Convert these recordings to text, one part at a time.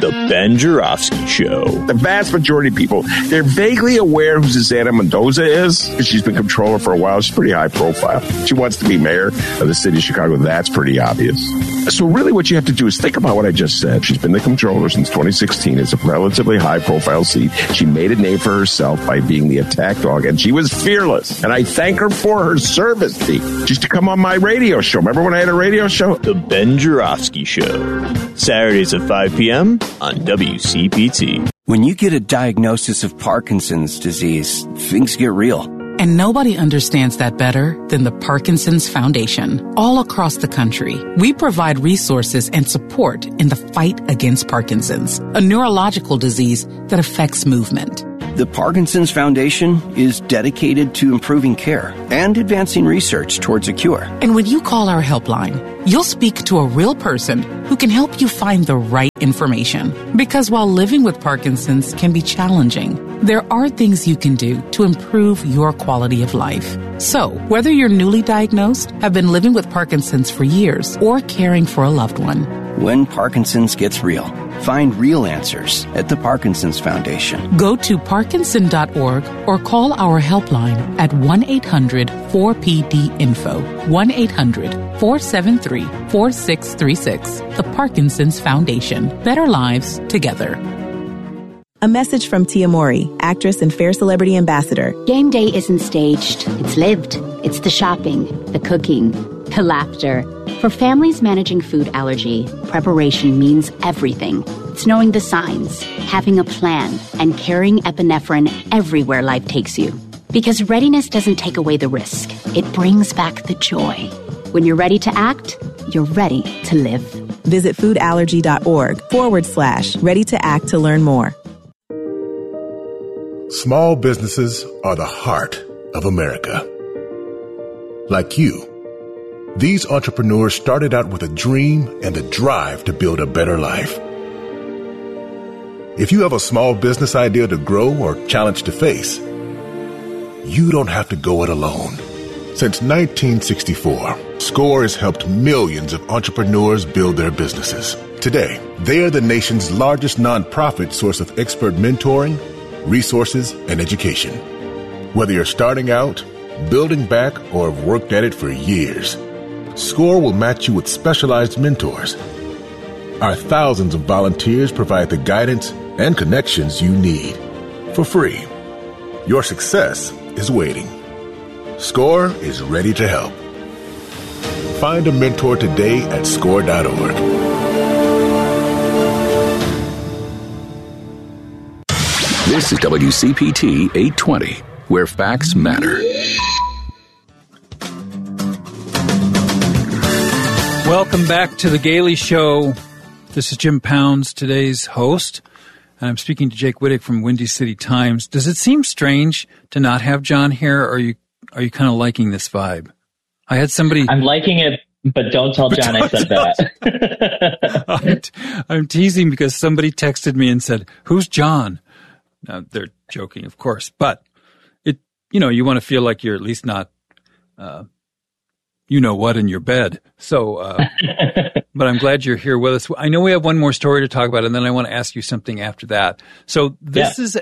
The Ben Joravsky Show. The vast majority of people, they're vaguely aware who Susanna Mendoza is, because she's been controller for a while. She's pretty high profile. She wants to be mayor of the city of Chicago. That's pretty obvious. So really what you have to do is think about what I just said. She's been the controller since 2016. It's a relatively high profile seat. She made a name for herself by being the attack dog, and she was fearless. And I thank her for her service. She used to come on my radio show. Remember when I had a radio show? The Ben Joravsky Show. Saturdays at 5 p.m. on WCPT. When you get a diagnosis of Parkinson's disease, things get real. And nobody understands that better than the Parkinson's Foundation. All across the country, we provide resources and support in the fight against Parkinson's, a neurological disease that affects movement. The Parkinson's Foundation is dedicated to improving care and advancing research towards a cure. And when you call our helpline, you'll speak to a real person who can help you find the right information. Because while living with Parkinson's can be challenging, there are things you can do to improve your quality of life. So, whether you're newly diagnosed, have been living with Parkinson's for years, or caring for a loved one, when Parkinson's gets real, find real answers at the Parkinson's Foundation. Go to parkinson.org or call our helpline at 1-800-4PD-INFO, 1-800-473-4636. The Parkinson's Foundation. Better lives together. A message from Tia Mori, actress and Fair Celebrity Ambassador. Game day isn't staged. It's lived. It's the shopping, the cooking, the laughter. For families managing food allergy, preparation means everything. It's knowing the signs, having a plan, and carrying epinephrine everywhere life takes you. Because readiness doesn't take away the risk. It brings back the joy. When you're ready to act, you're ready to live. Visit foodallergy.org/ready to act to learn more. Small businesses are the heart of America. Like you, these entrepreneurs started out with a dream and a drive to build a better life. If you have a small business idea to grow or challenge to face, you don't have to go it alone. Since 1964, SCORE has helped millions of entrepreneurs build their businesses. Today, they are the nation's largest nonprofit source of expert mentoring, resources, and education. Whether you're starting out, building back, or have worked at it for years, SCORE will match you with specialized mentors. Our thousands of volunteers provide the guidance and connections you need for free. Your success is waiting. SCORE is ready to help. Find a mentor today at SCORE.org. This is WCPT 820, where facts matter. Welcome back to The Gailey Show. This is Jim Pounds, today's host, and I'm speaking to Jake Wittig from Windy City Times. Does it seem strange to not have John here, or are you kind of liking this vibe? I had somebody... I'm liking it, but don't tell John I said that. I'm teasing because somebody texted me and said, "Who's John?" Now, they're joking, of course, but you want to feel like you're at least not, in your bed. So, but I'm glad you're here with us. I know we have one more story to talk about, and then I want to ask you something after that. So this is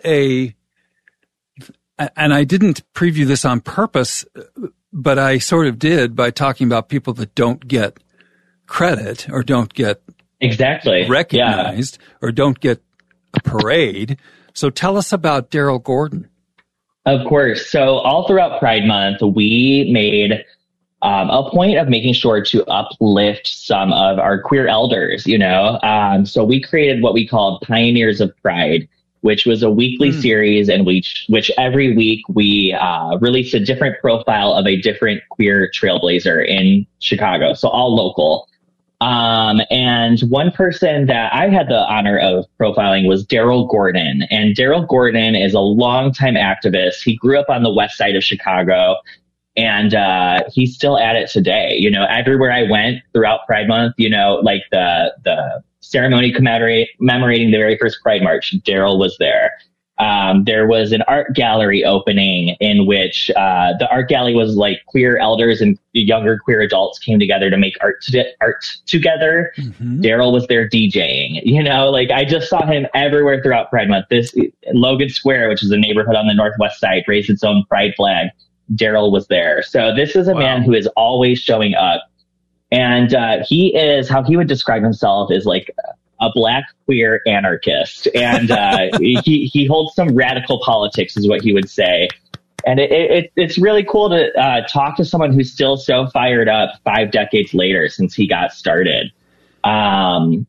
and I didn't preview this on purpose, but I sort of did by talking about people that don't get credit or don't get recognized or don't get a parade. So tell us about Daryl Gordon. Of course. So all throughout Pride Month, we made a point of making sure to uplift some of our queer elders, So we created what we called Pioneers of Pride, which was a weekly series in which every week we released a different profile of a different queer trailblazer in Chicago. So all local. And one person that I had the honor of profiling was Daryl Gordon. And Daryl Gordon is a longtime activist. He grew up on the west side of Chicago, and he's still at it today. Everywhere I went throughout Pride Month, like the ceremony commemorating the very first Pride March, Daryl was there. there was an art gallery opening in which the art gallery was like queer elders and younger queer adults came together to make art together. Daryl was there DJing. Like I just saw him everywhere throughout Pride Month. This Logan Square, which is a neighborhood on the northwest side, raised its own pride flag. Daryl was there. So this is a man who is always showing up. And he is, how he would describe himself, is like a Black queer anarchist. And he holds some radical politics, is what he would say. And it's really cool to talk to someone who's still so fired up 5 decades later since he got started. What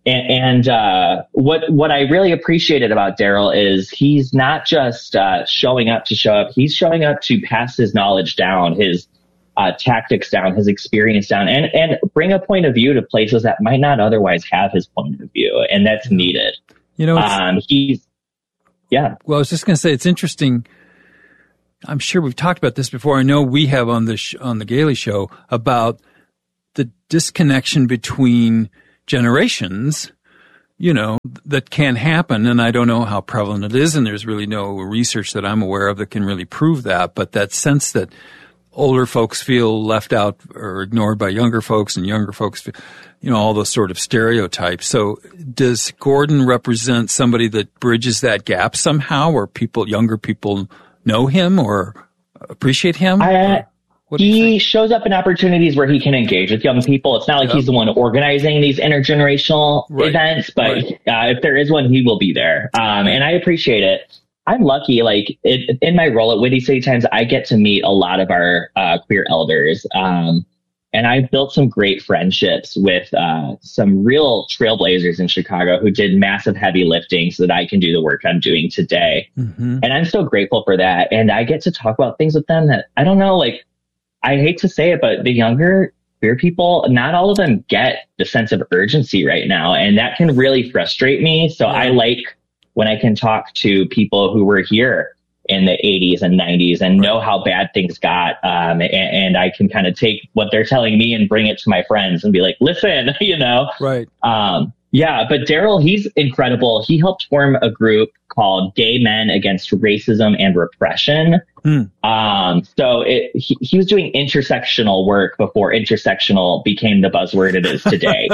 I really appreciated about Daryl is he's not just showing up to show up. He's showing up to pass his knowledge down, his tactics down, his experience down, and bring a point of view to places that might not otherwise have his point of view. And that's needed. Well, I was just going to say, it's interesting. I'm sure we've talked about this before. I know we have on the Gailey Show about the disconnection between generations, that can happen. And I don't know how prevalent it is. And there's really no research that I'm aware of that can really prove that. But that sense that older folks feel left out or ignored by younger folks, and younger folks feel, all those sort of stereotypes. So does Gordon represent somebody that bridges that gap somehow, or younger people know him or appreciate him? He shows up in opportunities where he can engage with young people. It's not like he's the one organizing these intergenerational events, but if there is one, he will be there. And I appreciate it. I'm lucky, in my role at Windy City Times, I get to meet a lot of our queer elders. And I've built some great friendships with some real trailblazers in Chicago who did massive heavy lifting so that I can do the work I'm doing today. And I'm so grateful for that. And I get to talk about things with them that, I don't know, I hate to say it, but the younger queer people, not all of them get the sense of urgency right now. And that can really frustrate me. So I like when I can talk to people who were here in the 80s and 90s and know how bad things got. And I can kind of take what they're telling me and bring it to my friends and be like, listen, Right. But Daryl, he's incredible. He helped form a group called Gay Men Against Racism and Repression. So he was doing intersectional work before intersectional became the buzzword it is today,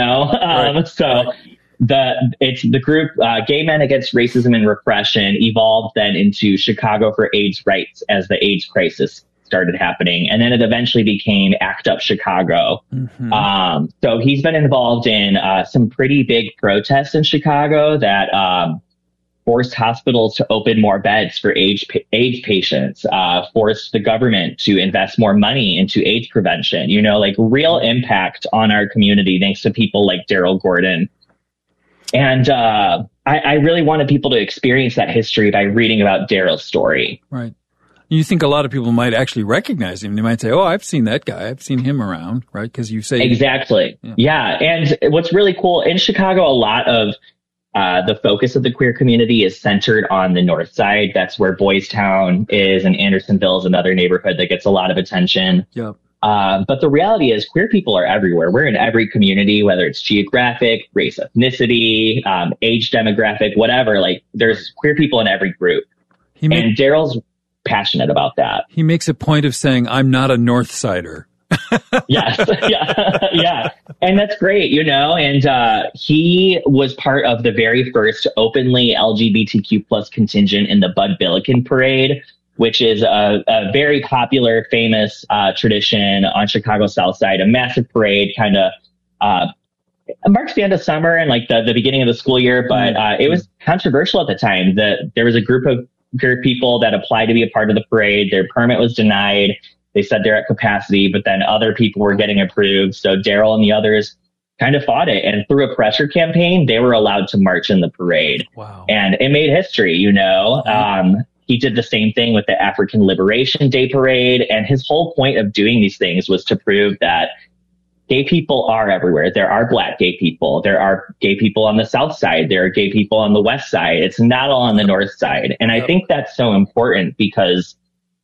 The group Gay Men Against Racism and Repression evolved then into Chicago for AIDS Rights as the AIDS crisis started happening. And then it eventually became ACT UP Chicago. So he's been involved in some pretty big protests in Chicago that forced hospitals to open more beds for AIDS patients, forced the government to invest more money into AIDS prevention, real impact on our community thanks to people like Daryl Gordon. And I really wanted people to experience that history by reading about Daryl's story. Right. You think a lot of people might actually recognize him. They might say, oh, I've seen that guy. I've seen him around, right? Because you say... Exactly. Yeah. And what's really cool, in Chicago, a lot of the focus of the queer community is centered on the north side. That's where Boys Town is, and Andersonville is another neighborhood that gets a lot of attention. Yep. But the reality is queer people are everywhere. We're in every community, whether it's geographic, race, ethnicity, age demographic, whatever. There's queer people in every group. And Daryl's passionate about that. He makes a point of saying, I'm not a North Sider. Yes. Yeah. And that's great, and he was part of the very first openly LGBTQ plus contingent in the Bud Billiken Parade, which is a very popular, famous tradition on Chicago's South Side, a massive parade, kind of marks the end of summer and the beginning of the school year. But it was controversial at the time. There was a group of queer people that applied to be a part of the parade. Their permit was denied. They said they're at capacity, but then other people were getting approved. So Daryl and the others kind of fought it. And through a pressure campaign, they were allowed to march in the parade. Wow. And it made history, He did the same thing with the African Liberation Day Parade. And his whole point of doing these things was to prove that gay people are everywhere. There are Black gay people. There are gay people on the South Side. There are gay people on the West Side. It's not all on the North Side. And I think that's so important because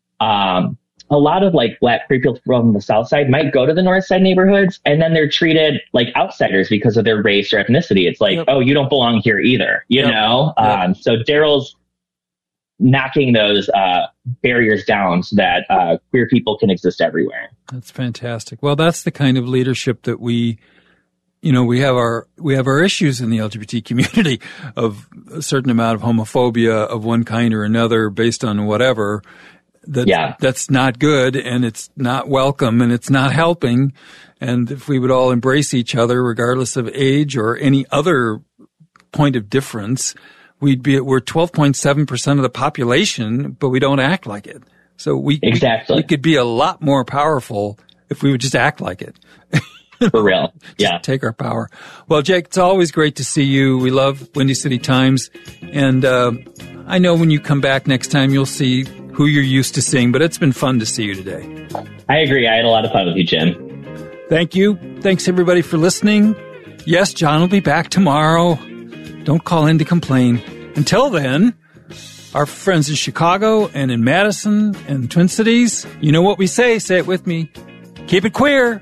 a lot of Black queer people from the South Side might go to the North Side neighborhoods and then they're treated like outsiders because of their race or ethnicity. It's oh, you don't belong here either, So Daryl's knocking those barriers down so that queer people can exist everywhere. That's fantastic. Well, that's the kind of leadership that we have our issues in the LGBT community of a certain amount of homophobia of one kind or another based on whatever. That's not good, and it's not welcome, and it's not helping. And if we would all embrace each other, regardless of age or any other point of difference, we're 12.7% of the population, but we don't act like it. So we could be a lot more powerful if we would just act like it. For real. Yeah. Take our power. Well, Jake, it's always great to see you. We love Windy City Times. And I know when you come back next time, you'll see who you're used to seeing, but it's been fun to see you today. I agree. I had a lot of fun with you, Jim. Thank you. Thanks, everybody, for listening. Yes, John will be back tomorrow. Don't call in to complain. Until then, our friends in Chicago and in Madison and the Twin Cities, you know what we say. Say it with me. Keep it queer.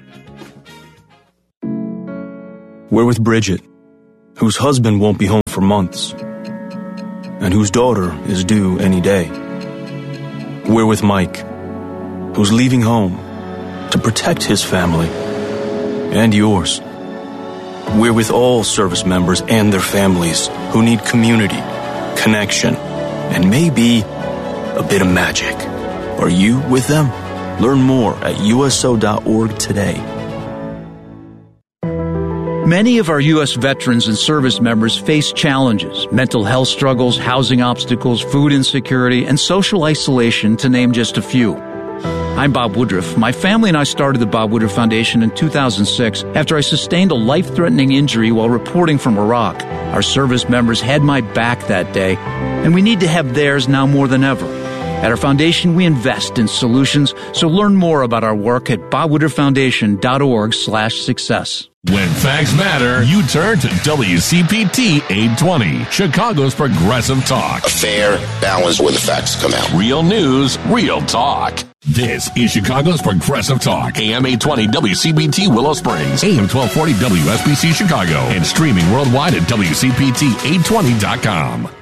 We're with Bridget, whose husband won't be home for months, and whose daughter is due any day. We're with Mike, who's leaving home to protect his family and yours. We're with all service members and their families who need community, connection, and maybe a bit of magic. Are you with them? Learn more at USO.org today. Many of our U.S. veterans and service members face challenges, mental health struggles, housing obstacles, food insecurity, and social isolation, to name just a few. I'm Bob Woodruff. My family and I started the Bob Woodruff Foundation in 2006 after I sustained a life-threatening injury while reporting from Iraq. Our service members had my back that day, and we need to have theirs now more than ever. At our foundation, we invest in solutions, so learn more about our work at bobwoodrufffoundation.org/success. When facts matter, you turn to WCPT 820, Chicago's progressive talk. A fair balance where the facts come out. Real news, real talk. This is Chicago's progressive talk. AM 820 WCPT Willow Springs, AM 1240 WSBC Chicago, and streaming worldwide at WCPT820.com.